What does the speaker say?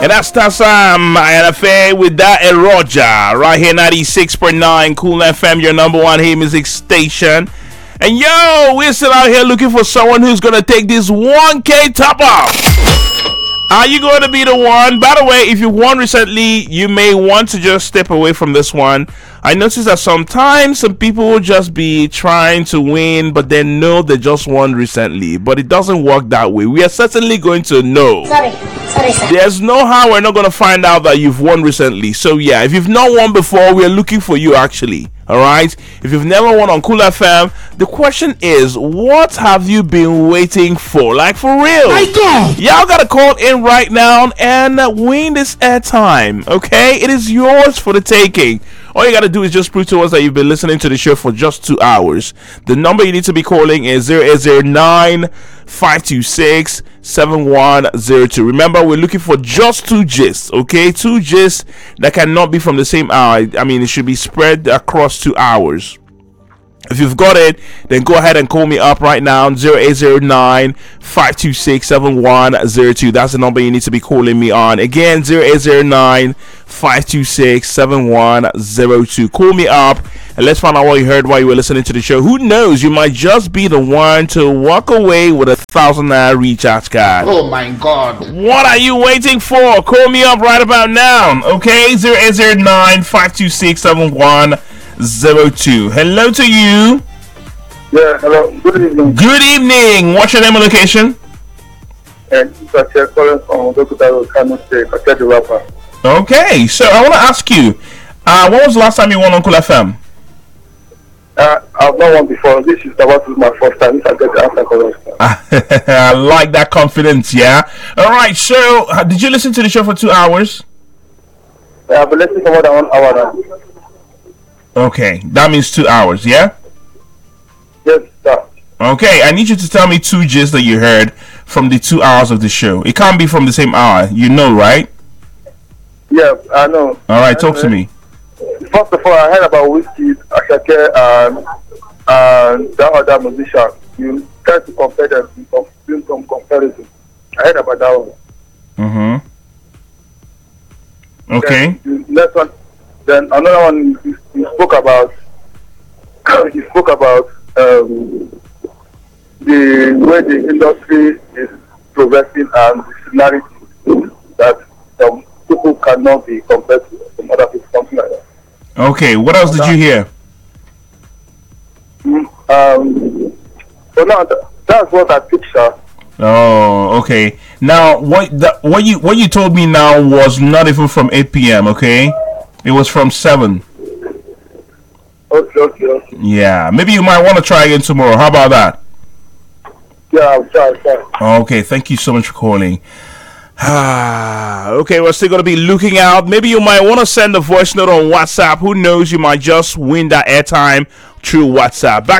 And that's Tasam and affair with that and Roger right here 96.9 Cool FM, your number one hit music station. And yo, we're still out here looking for someone who's gonna take this 1K top off. Are you going to be the one? By the way, if you won recently, you may want to just step away from this one. I noticed that sometimes some people will just be trying to win, but they know they just won recently. But it doesn't work that way. We are certainly going to know. Sorry, sir. There's no how we're not going to find out that you've won recently. So yeah, if you've not won before, we're looking for you actually. Alright? If you've never won on Cool FM, the question is, what have you been waiting for? Like for real. My God! Y'all gotta call in right now and win this airtime. Okay? It is yours for the taking. All you gotta do is just prove to us that you've been listening to the show for just 2 hours. The number you need to be calling is 0809-526-7102. Remember, we're looking for just 2 gists, okay? 2 gists that cannot be from the same hour. I mean, it should be spread across 2 hours. If you've got it, then go ahead and call me up right now, 0809-526-7102. That's the number you need to be calling me on. Again, 0809-526-7102. Call me up and let's find out what you heard while you were listening to the show. Who knows, you might just be the one to walk away with a 1,000 naira recharge card. Oh my God. What are you waiting for? Call me up right about now, okay? 0809-526-7102. Hello to you. Yeah, hello. Good evening. Good evening. What's your name and location? And calling from Dokutaro, Kano State. The rapper. Okay, so I want to ask you, when was the last time you won on Cool FM? I've not won before. This is about my first time. If I get the answer correct. I like that confidence, yeah? Alright, so did you listen to the show for 2 hours? I've been listening for more than 1 hour now. Okay, that means 2 hours, yeah? Yes, sir. Okay, I need you to tell me 2 gists that you heard from the 2 hours of the show. It can't be from the same hour, you know, right? Yeah, I know. Alright, talk to me. First of all, I heard about Whiskey, Ashake, and that other musician. You try to compare them, doing some comparison. I heard about that one. Okay. Then the next one, then another one you spoke about. You spoke about the way the industry is progressing and the similarity that some people cannot be compared to some other people, something like that. Okay, what else did you hear? So now that's what I picture. Oh, okay. Now, what you told me now was not even from 8 p.m., okay? It was from 7. Okay. Yeah, maybe you might want to try again tomorrow. How about that? Yeah, I'll try. Okay, thank you so much for calling. Okay, we're still going to be looking out. Maybe you might want to send a voice note on WhatsApp. Who knows, you might just win that airtime through WhatsApp. Back